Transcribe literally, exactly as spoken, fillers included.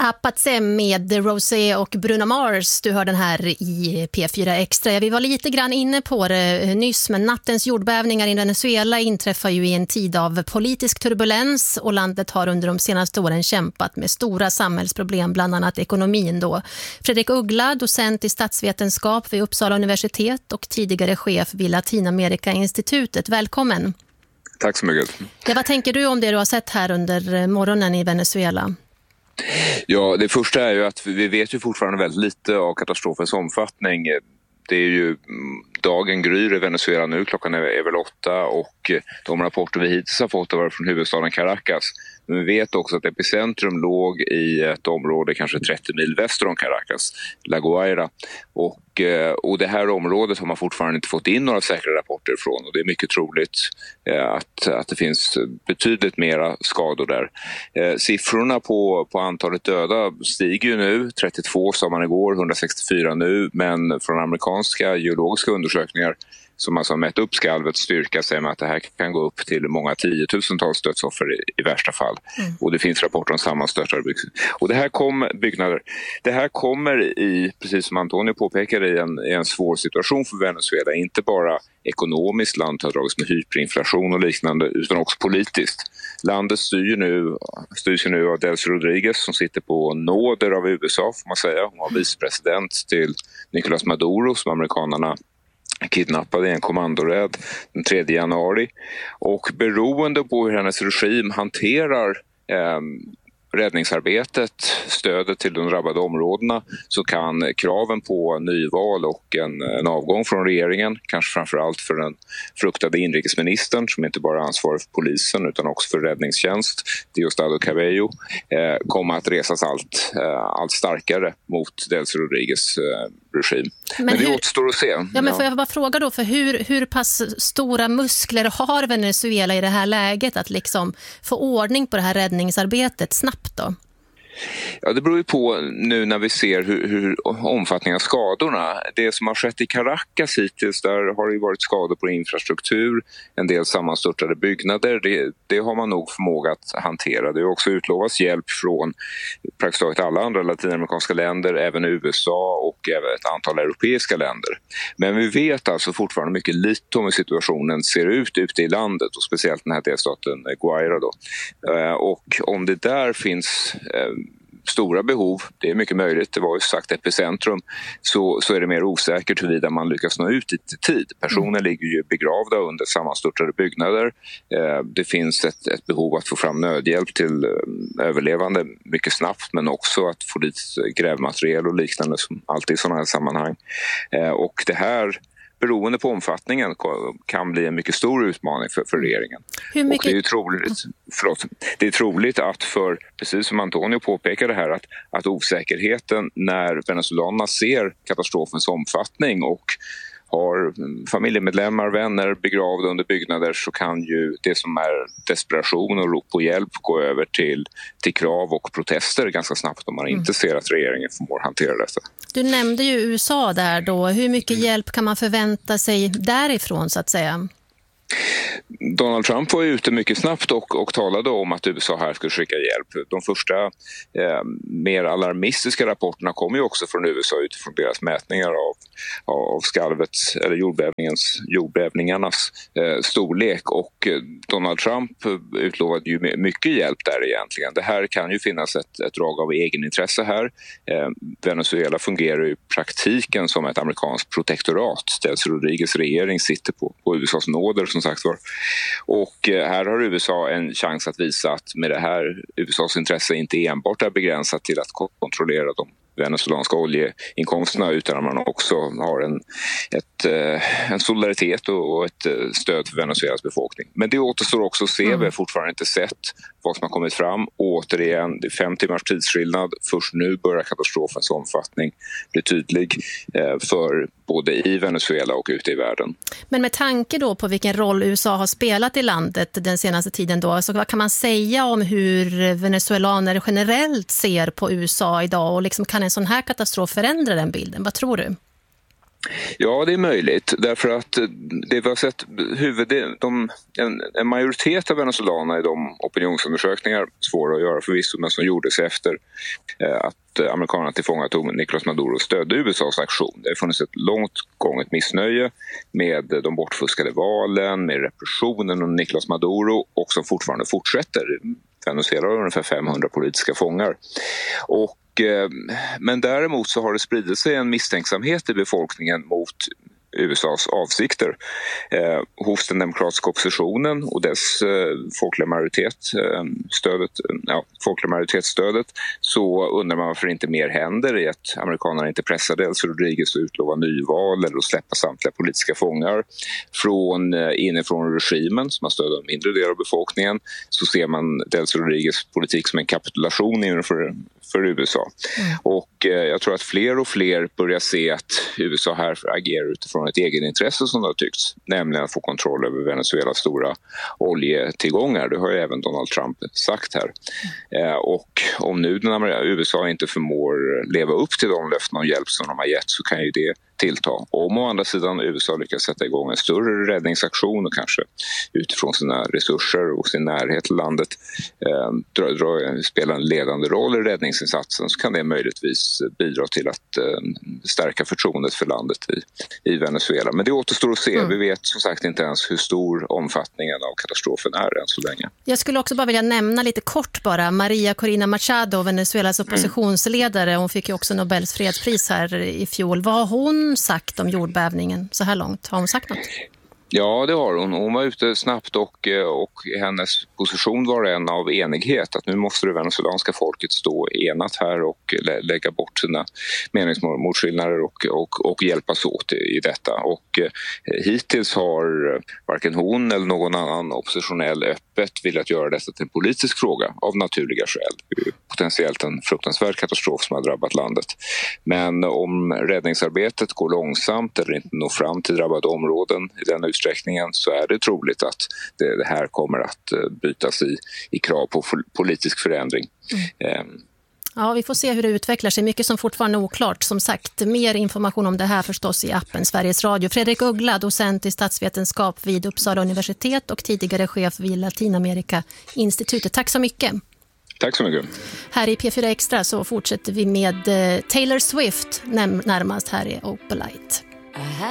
Apache med Rosé och Bruno Mars. Du hör den här i P fyra Extra. Vi var lite grann inne på det nyss, men nattens jordbävningar i Venezuela inträffar ju i en tid av politisk turbulens och landet har under de senaste åren kämpat med stora samhällsproblem, bland annat ekonomin då. Fredrik Uggla, docent i statsvetenskap vid Uppsala universitet och tidigare chef vid Latinamerika-institutet. Välkommen. Tack så mycket. Ja, vad tänker du om det du har sett här under morgonen i Venezuela? Ja, det första är ju att vi vet ju fortfarande väldigt lite av katastrofens omfattning. Det är ju dagen gryr i Venezuela nu, klockan är, är väl åtta och de rapporter vi hittills har fått var från huvudstaden Caracas. Men vi vet också att epicentrum låg i ett område kanske trettio mil väster om Caracas, La Guaira. Och, och det här området har man fortfarande inte fått in några säkra rapporter från. Och det är mycket troligt att, att det finns betydligt mera skador där. Siffrorna på, på antalet döda stiger ju nu. trettiotvå sa man igår, hundrasextiofyra nu. Men från amerikanska geologiska undersökningar som alltså har mätt upp skalvets styrka säger man att det här kan gå upp till många tiotusentals dödsoffer i, i värsta fall. Mm. Och det finns rapporter om sammanstörtade byggnader. Och det här, kom, byggnader. det här kommer i, precis som Antonio påpekade, i en, i en svår situation för Venezuela. Inte bara ekonomiskt, landet har dragits med hyperinflation och liknande, utan också politiskt. Landet styr nu, styrs nu av Delcy Rodriguez som sitter på nåder av U S A, får man säga. Hon var vicepresident till Nicolás Maduro som amerikanerna kidnappade i en kommandoräd den tredje januari. Och beroende på hur hennes regim hanterar eh, räddningsarbetet, stödet till de drabbade områdena, så kan kraven på nyval och en, en avgång från regeringen, kanske framförallt för den fruktade inrikesministern som inte bara är ansvarig för polisen utan också för räddningstjänst, Diosdado Cabello, eh, kommer att resas allt, eh, allt starkare mot Delcy Rodriguez eh, regim. Men, men det hur, återstår att se. Ja, men får jag bara fråga då, för hur, hur pass stora muskler har Venezuela i det här läget att liksom få ordning på det här räddningsarbetet snabbt då? Ja, det beror ju på nu när vi ser hur, hur omfattningen av skadorna. Det som har skett i Caracas hittills, där har det ju varit skador på infrastruktur, en del sammanstörtade byggnader. Det, det har man nog förmåga att hantera. Det har också utlovats hjälp från praktiskt taget alla andra latinamerikanska länder, även U S A och även ett antal europeiska länder. Men vi vet alltså fortfarande mycket lite om hur situationen ser ut ute i landet och speciellt den här delstaten Guaira då. Och om det där finns stora behov, det är mycket möjligt, det var ju sagt epicentrum, så, så är det mer osäkert huruvida man lyckas nå ut i tid. Personer mm. ligger ju begravda under sammanstörtade byggnader. Eh, det finns ett, ett behov att få fram nödhjälp till eh, överlevande mycket snabbt, men också att få dit grävmaterial och liknande som alltid i sådana här sammanhang. Eh, och det här, beroende på omfattningen, kan bli en mycket stor utmaning för, för regeringen. Hur mycket... Och det är ju troligt, förlåt, det är troligt att för, precis som Antonio påpekade här, att, att osäkerheten när venezuelanerna ser katastrofens omfattning och har familjemedlemmar, vänner begravda under byggnader, så kan ju det som är desperation och rop på hjälp gå över till, till krav och protester ganska snabbt om man mm. inte ser att regeringen förmår hantera detta. Du nämnde ju U S A där då. Hur mycket hjälp kan man förvänta sig därifrån så att säga? Donald Trump var ute mycket snabbt och, och talade om att U S A här skulle skicka hjälp. De första eh, mer alarmistiska rapporterna kom ju också från U S A utifrån deras mätningar av, av skalvets eller jordbävningens, jordbävningarnas eh, storlek, och eh, Donald Trump utlovade ju mycket hjälp där egentligen. Det här kan ju finnas ett, ett drag av egenintresse här. Eh, Venezuela fungerar i praktiken som ett amerikanskt protektorat. Delcy Rodriguez regering sitter på, på U S A:s nåder som sagt var. Och här har U S A en chans att visa att med det här U S A:s intresse inte enbart är begränsat till att kontrollera de venezuelanska oljeinkomsterna, utan att man också har en, ett, en solidaritet och ett stöd för Venezuelas befolkning. Men det återstår också att se, mm. vi har fortfarande inte sett vad som har kommit fram. Återigen, det är fem timmars tidsskillnad. Först nu börjar katastrofens omfattning bli tydlig för både i Venezuela och ute i världen. Men med tanke då på vilken roll U S A har spelat i landet den senaste tiden då, så vad kan man säga om hur venezuelaner generellt ser på U S A idag, och liksom kan en sån här katastrof förändra den bilden? Vad tror du? Ja, det är möjligt. Därför att det vi har sett, huvud, de, en, en majoritet av venezuelanerna i de opinionsundersökningar, svåra att göra förvisso, men som gjordes efter eh, att amerikanerna tillfångatog Nicolás Maduro, stödde U S A:s aktion. Det har funnits ett långt gånget missnöje med de bortfuskade valen, med repressionen av Nicolás Maduro, och som fortfarande fortsätter. Venezuela har ungefär femhundra politiska fångar. Och Men däremot så har det spridit sig en misstänksamhet i befolkningen mot U S A:s avsikter. Eh, hos den demokratiska oppositionen och dess eh, folkliga majoritet, eh, stödet, ja, folkliga majoritetsstödet, så undrar man varför inte mer händer i att amerikanerna inte pressade Delcy Rodríguez att utlova nyval eller att släppa samtliga politiska fångar. Från eh, inifrån regimen, som har stöd av en mindre del av befolkningen, så ser man Delcy Rodríguez politik som en kapitulation inför för U S A. Mm. Och eh, jag tror att fler och fler börjar se att U S A här agerar utifrån ett egenintresse, som det har tyckts, nämligen att få kontroll över Venezuelas stora oljetillgångar. Det har ju även Donald Trump sagt här. Mm. Eh, och om nu den U S A inte förmår leva upp till de löften om hjälp som de har gett, så kan ju det tillta. Om å andra sidan U S A lyckas sätta igång en större räddningsaktion och kanske utifrån sina resurser och sin närhet till landet eh, dra, dra, spela en ledande roll i räddningsinsatsen, så kan det möjligtvis bidra till att eh, stärka förtroendet för landet i, i Venezuela. Men det återstår att se. Mm. Vi vet som sagt inte ens hur stor omfattningen av katastrofen är än så länge. Jag skulle också bara vilja nämna lite kort bara Maria Corina Machado, Venezuelas oppositionsledare. Hon fick ju också Nobels fredspris här i fjol. Vad har hon sagt om jordbävningen så här långt? Har hon sagt något? Ja, det har hon. Hon var ute snabbt och, och hennes position var en av enighet. Att nu måste det venezuelanska folket stå enat här och lä- lägga bort sina meningsmotskillnader och, och, och hjälpas åt i, i detta. Och eh, hittills har varken hon eller någon annan oppositionell öppet velat göra detta till en politisk fråga av naturliga skäl. Det är potentiellt en fruktansvärd katastrof som har drabbat landet. Men om räddningsarbetet går långsamt eller inte når fram till drabbade områden i den utsträckningen, så är det troligt att det, det här kommer att bytas i, i krav på politisk förändring. Mm. Um. Ja, vi får se hur det utvecklar sig. Mycket som fortfarande är oklart. Som sagt, mer information om det här förstås i appen Sveriges Radio. Fredrik Uggla, docent i statsvetenskap vid Uppsala universitet och tidigare chef vid Latinamerika-institutet. Tack så mycket. Tack så mycket. Här i P fyra Extra så fortsätter vi med Taylor Swift närmast här i Opalite.